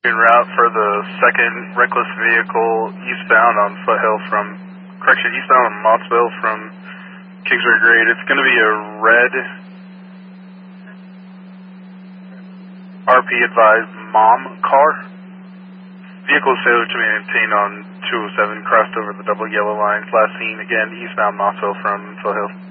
En route for the second reckless vehicle eastbound on Foothill eastbound on Mottsville from Kingsbury Grade. It's going to be a red RP advised mom car. Vehicle is failure to maintain on 207, crossed over the double yellow lines. Last seen again eastbound Mottsville from Foothill.